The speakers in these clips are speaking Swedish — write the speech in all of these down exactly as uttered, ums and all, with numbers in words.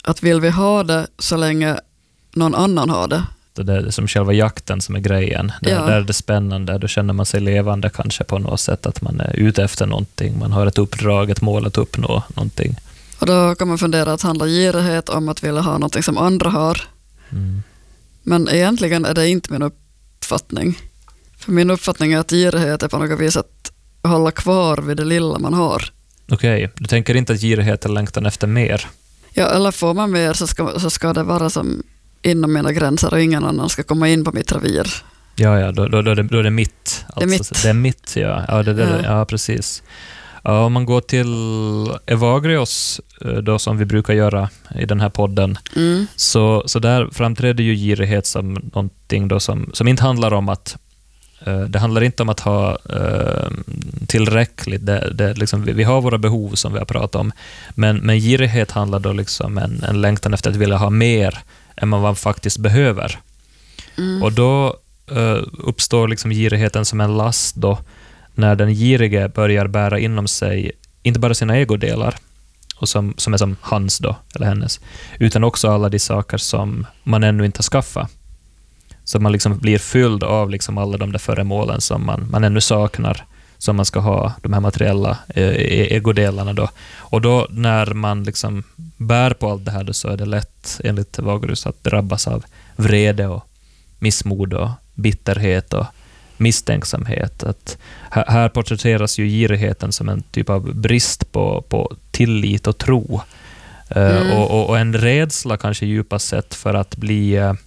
att vill vi ha det så länge någon annan har det. Det är som själva jakten som är grejen. Där, Ja. där är det spännande. Då känner man sig levande kanske på något sätt. Att man är ute efter någonting. Man har ett uppdrag, ett mål att uppnå någonting. Och då kan man fundera att handla girighet om att vilja ha någonting som andra har. Mm. Men egentligen är det inte min uppfattning. För min uppfattning är att girighet är på något vis att hålla kvar vid det lilla man har. Okej, okay. Du tänker inte att girighet är längtan efter mer? Ja, eller får man mer så ska, så ska det vara som inom mina gränser och ingen annan ska komma in på mitt revir. Ja, ja då, då, då, är det, då är det mitt. Alltså, det är mitt. Det är mitt, ja. Ja, det, det, ja. ja precis. Ja, om man går till Evagrios, då, som vi brukar göra i den här podden, mm. så, så där framträder ju girighet som någonting då som, som inte handlar om att uh, det handlar inte om att ha uh, tillräckligt. Det, det, liksom, vi, vi har våra behov som vi har pratat om, men, men girighet handlar då liksom en, en längtan efter att vilja ha mer än man, man faktiskt behöver. Mm. Och då uh, uppstår liksom girigheten som en last då, när den girige börjar bära inom sig inte bara sina egodelar, och som, som är som hans då, eller hennes, utan också alla de saker som man ännu inte har skaffat. Så man liksom blir fylld av liksom alla de där föremålen som man, man ännu saknar, som man ska ha, de här materiella eh, egodelarna då. Och då när man liksom bär på allt det här då, så är det lätt enligt Evagrios att drabbas av vrede och missmod och bitterhet och misstänksamhet. Att här, här porträtteras ju girigheten som en typ av brist på, på tillit och tro. Mm. Uh, och, och, och en rädsla kanske djupast sett för att bli uh,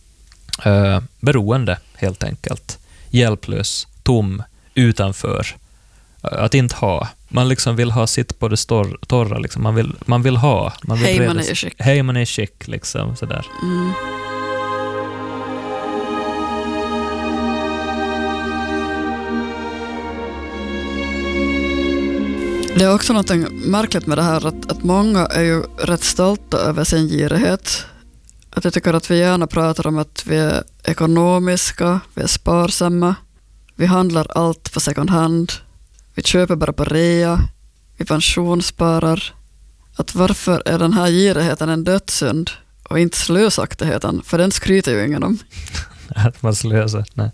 uh, beroende helt enkelt. Hjälplös, tom, utanför. Uh, att inte ha. Man liksom vill ha sitt på det stor, torra. Liksom. Man, vill, man vill ha. Man vill Hej, man är skick. Hej, man är skick. Liksom, sådär. Mm. Det är också något märkligt med det här att, att många är ju rätt stolta över sin girighet. Att jag tycker att vi gärna pratar om att vi är ekonomiska, vi är sparsamma, vi handlar allt på second hand, vi köper bara på rea, vi pensionssparar. Att varför är den här girigheten en dödssynd och inte slösaktigheten? För den skryter ju ingen om. Att man slösar, nej.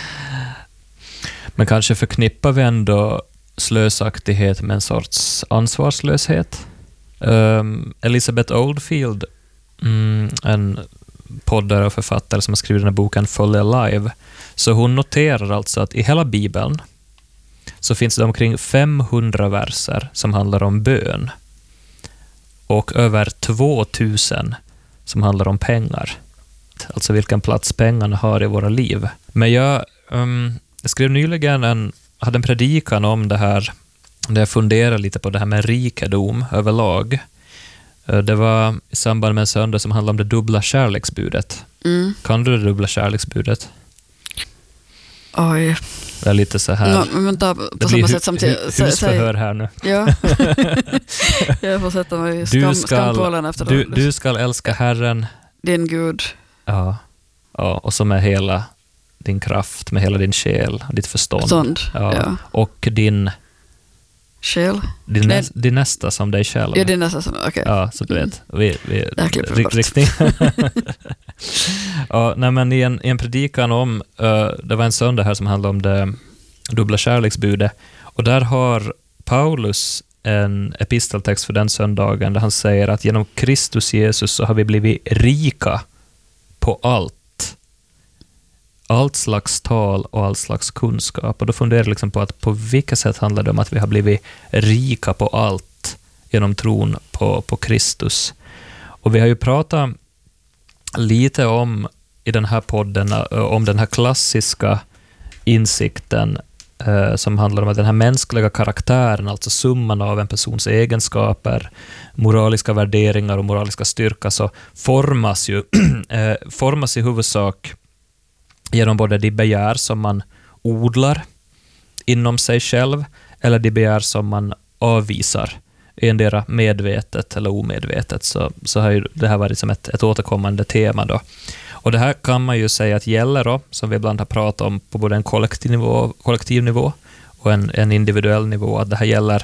Men kanske förknippar vi ändå slösaktighet med en sorts ansvarslöshet. Um, Elizabeth Oldfield, mm, en poddare och författare som har skrivit den här boken Fully Alive, så hon noterar alltså att i hela Bibeln så finns det omkring femhundra verser som handlar om bön och över tvåtusen som handlar om pengar. Alltså vilken plats pengarna har i våra liv. Men jag, um, jag skrev nyligen en hade en predikan om det här, där jag funderade lite på det här med rikedom överlag. Det var i samband med en söndag som handlade om det dubbla kärleksbudet. Mm. Kan du det dubbla kärleksbudet? Oj. Det är lite så här. No, men ta, på det samma blir sätt som till, hu- husförhör här nu. Ja. Jag får sätta mig i skam, Du ska, skampålen efter du, det. du ska älska Herren. Din Gud. Ja. Ja, och så med hela din kraft, med hela din själ, ditt förstånd. Förstånd, ja. ja. Och din Själ? din, nä, din nästa som dig själv. Ja, din nästa som, okej. Okay. Ja, så du vet. Vi, vi, det här klipper vi bort. Riktning. Ja, nej, men i en, i en predikan om, uh, det var en söndag här som handlade om det dubbla kärleksbudet, och där har Paulus en episteltext för den söndagen där han säger att genom Kristus Jesus så har vi blivit rika på allt. Allt slags tal och all slags kunskap. Och då funderar jag liksom på att på vilket sätt handlar det om att vi har blivit rika på allt genom tron på, på Kristus. Och vi har ju pratat lite om i den här podden om den här klassiska insikten eh, som handlar om att den här mänskliga karaktären, alltså summan av en persons egenskaper, moraliska värderingar och moraliska styrka, så formas ju eh, formas i huvudsak genom både de begär som man odlar inom sig själv eller de begär som man avvisar, endera medvetet eller omedvetet. Så, så har ju det här varit som ett, ett återkommande tema då. Och det här kan man ju säga att gäller då, som vi ibland har pratat om på både en kollektiv nivå, kollektiv nivå och en, en individuell nivå, att det här gäller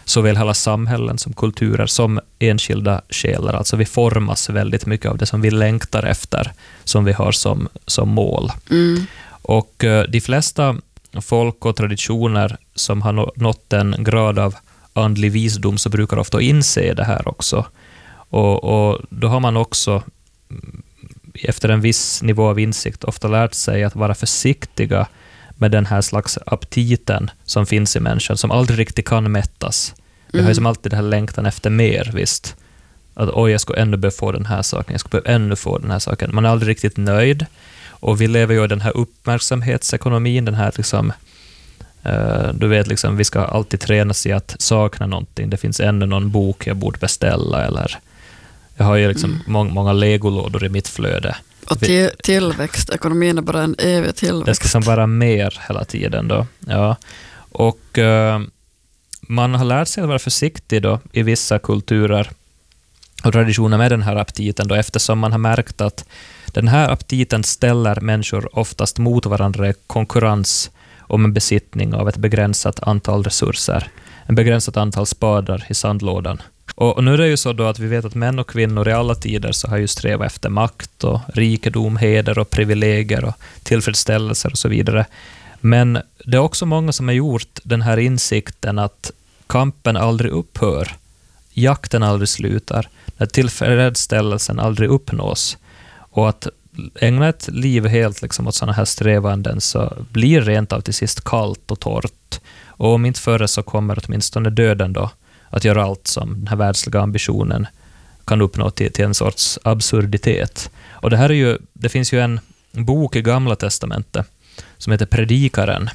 såväl hela samhällen som kulturer som enskilda själar. Alltså vi formas väldigt mycket av det som vi längtar efter, som vi har som, som mål. Mm. Och uh, de flesta folk och traditioner som har nått en grad av andlig visdom så brukar ofta inse det här också. Och, och då har man också efter en viss nivå av insikt ofta lärt sig att vara försiktiga med den här slags aptiten som finns i människan, som aldrig riktigt kan mättas. Vi har ju som alltid det här längtan efter mer, visst. Att oj, jag ska ännu behöva få den här saken, jag ska behöva ännu få den här saken. Man är aldrig riktigt nöjd. Och vi lever ju i den här uppmärksamhetsekonomin, den här liksom, uh, du vet liksom, vi ska alltid tränas i att sakna någonting. Det finns ännu någon bok jag borde beställa, eller jag har ju liksom mm. må- många legolådor i mitt flöde. Och till, tillväxt, ekonomin är bara en evig tillväxt. Det ska som vara mer hela tiden då. Ja. Och uh, man har lärt sig att vara försiktig då i vissa kulturer och traditioner med den här aptiten då, eftersom man har märkt att den här aptiten ställer människor oftast mot varandra i konkurrens om en besittning av ett begränsat antal resurser. En begränsat antal spadar i sandlådan. Och, och nu är det ju så då att vi vet att män och kvinnor i alla tider så har ju strävat efter makt och rikedom, heder och privilegier och tillfredsställelser och så vidare. Men det är också många som har gjort den här insikten att kampen aldrig upphör, jakten aldrig slutar, när tillfredsställelsen aldrig uppnås. Och att ägna ett liv helt liksom åt sådana här strävanden så blir rent av till sist kallt och torrt. Och om inte före så kommer åtminstone döden då att göra allt som den här världsliga ambitionen kan uppnå till, till en sorts absurditet. Och det här är ju, det finns ju en bok i Gamla testamentet som heter Predikaren,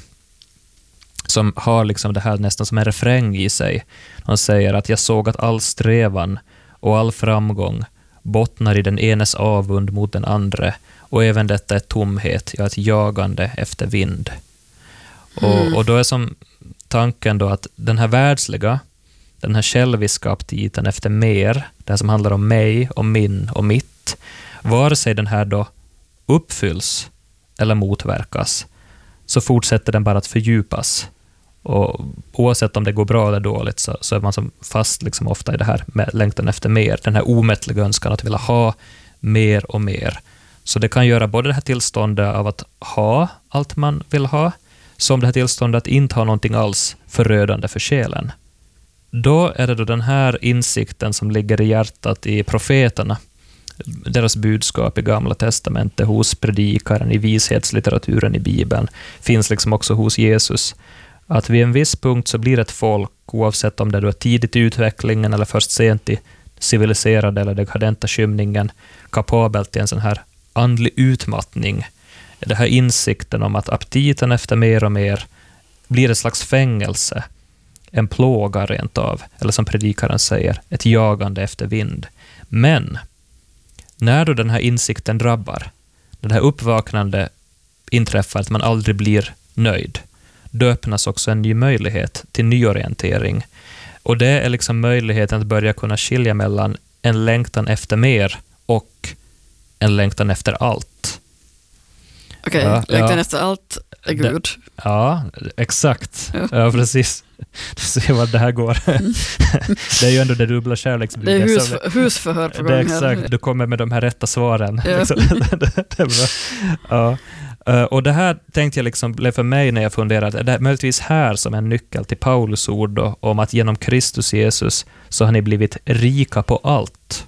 som har liksom det här nästan som en refräng i sig. Han säger att jag såg att all strävan och all framgång bottnar i den enes avund mot den andra, och även detta är tomhet, ja, ett jagande efter vind. Mm. Och, och då är som tanken då att den här världsliga, den här själviska aptiten efter mer, det här som handlar om mig, om min och mitt, vare sig den här då uppfylls eller motverkas, så fortsätter den bara att fördjupas. Och oavsett om det går bra eller dåligt så, så är man som fast liksom ofta i det här med längtan efter mer, den här omättliga önskan att vilja ha mer och mer. Så det kan göra både det här tillståndet av att ha allt man vill ha, som det här tillståndet att inte ha någonting alls förödande för själen. Då är det då den här insikten som ligger i hjärtat i profeterna, deras budskap i Gamla testamentet, hos predikaren, i vishetslitteraturen i Bibeln, finns liksom också hos Jesus. Att vid en viss punkt så blir ett folk, oavsett om det är tidigt i utvecklingen eller först sent i civiliserade eller dekadenta skymningen, kapabelt till en sån här andlig utmattning. Det här insikten om att aptiten efter mer och mer blir ett slags fängelse, en plåga rent av, eller som predikaren säger, ett jagande efter vind. Men när då den här insikten drabbar, det här uppvaknande inträffar att man aldrig blir nöjd, då öppnas också en ny möjlighet till nyorientering. Och det är liksom möjligheten att börja kunna skilja mellan en längtan efter mer och en längtan efter allt. Okej, okay, ja, längtan ja. efter allt är Gud. Det, ja, exakt. Ja, ja precis. Du ser vad det här går. Det är ju ändå det dubbla kärleksbudet. Det är hus, husförhör på gång här. Det är exakt, du kommer med de här rätta svaren. Ja. Liksom. Det är bra. Ja. Uh, och det här tänkte jag liksom blev för mig när jag funderade, det är möjligtvis här som en nyckel till Paulus ord då, om att genom Kristus Jesus så har ni blivit rika på allt.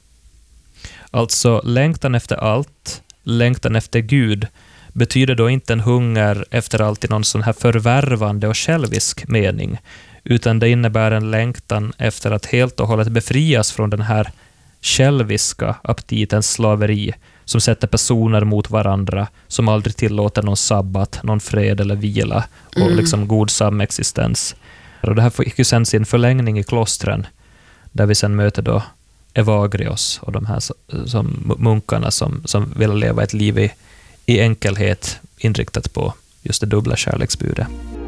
Alltså längtan efter allt, längtan efter Gud, betyder då inte en hunger efter allt i någon sån här förvärvande och självisk mening, utan det innebär en längtan efter att helt och hållet befrias från den här själviska aptitens slaveri som sätter personer mot varandra, som aldrig tillåter någon sabbat, någon fred eller vila och mm. liksom god samexistens. Och det här fick ju sen sin förlängning i klostren, där vi sen möter då Evagrios och de här som munkarna som, som vill leva ett liv i, i enkelhet inriktat på just det dubbla kärleksbudet.